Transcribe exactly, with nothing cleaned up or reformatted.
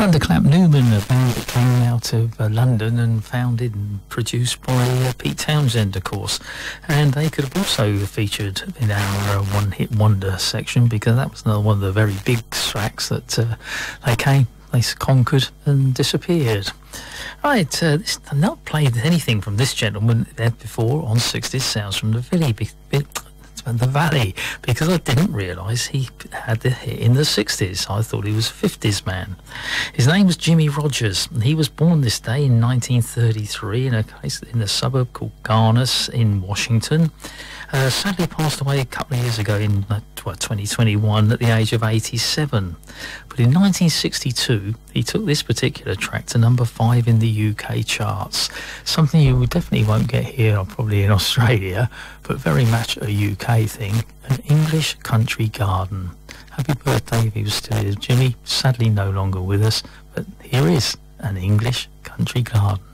Thunderclap Newman, a band that came out of uh, London and founded and produced by uh, Pete Townshend, of course. And they could have also featured in our uh, one-hit wonder section, because that was another one of the very big tracks that uh, they came, they conquered and disappeared. Right, uh, this, I've not played anything from this gentleman there before on sixties Sounds from the Valley. Be, be, the Valley, because I didn't realise he had the hit in the sixties. I thought he was a fifties man. His name was Jimmy Rogers, and he was born this day in nineteen thirty-three in a place in a suburb called Garnus in Washington. Uh, sadly passed away a couple of years ago in uh, twenty twenty-one at the age of eighty-seven. But in nineteen sixty-two, he took this particular track to number five in the U K charts. Something you definitely won't get here, or probably in Australia, but very much a U K thing. An English Country Garden. Happy birthday if he was still here. Jimmy, sadly no longer with us, but here is An English Country Garden.